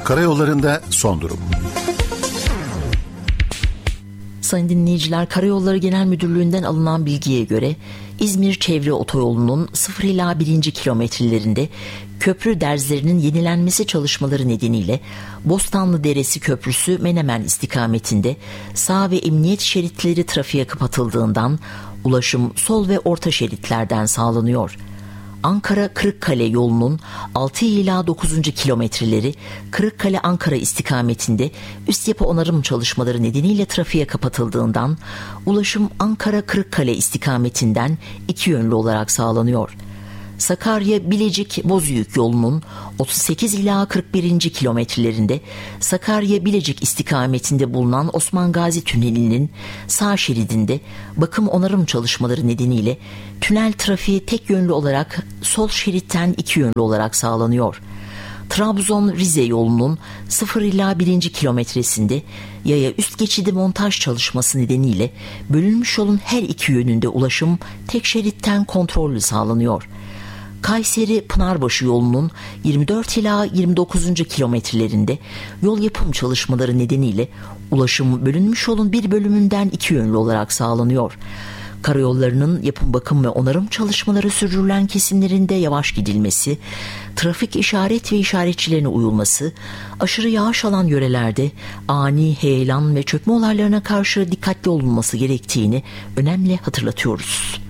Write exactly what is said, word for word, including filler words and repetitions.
Karayollarında son durum. Sayın dinleyiciler, Karayolları Genel Müdürlüğü'nden alınan bilgiye göre İzmir Çevre Otoyolu'nun sıfır ila birinci kilometrelerinde köprü derzlerinin yenilenmesi çalışmaları nedeniyle Bostanlı Deresi Köprüsü Menemen istikametinde sağ ve emniyet şeritleri trafiğe kapatıldığından ulaşım sol ve orta şeritlerden sağlanıyor. Ankara-Kırıkkale yolunun altı ila dokuzuncu kilometreleri Kırıkkale-Ankara istikametinde üst yapı onarım çalışmaları nedeniyle trafiğe kapatıldığından ulaşım Ankara-Kırıkkale istikametinden iki yönlü olarak sağlanıyor. Sakarya-Bilecik-Bozüyük yolunun otuz sekiz ila kırk birinci kilometrelerinde Sakarya-Bilecik istikametinde bulunan Osman Gazi Tüneli'nin sağ şeridinde bakım onarım çalışmaları nedeniyle tünel trafiği tek yönlü olarak sol şeritten iki yönlü olarak sağlanıyor. Trabzon-Rize yolunun sıfır ila birinci kilometresinde yaya üst geçidi montaj çalışması nedeniyle bölünmüş yolun her iki yönünde ulaşım tek şeritten kontrollü sağlanıyor. Kayseri-Pınarbaşı yolunun yirmi dört ila yirmi dokuzuncu kilometrelerinde yol yapım çalışmaları nedeniyle ulaşım bölünmüş yolun bir bölümünden iki yönlü olarak sağlanıyor. Karayollarının yapım, bakım ve onarım çalışmaları sürdürülen kesimlerinde yavaş gidilmesi, trafik işaret ve işaretçilerine uyulması, aşırı yağış alan yörelerde ani heyelan ve çökme olaylarına karşı dikkatli olunması gerektiğini önemli hatırlatıyoruz.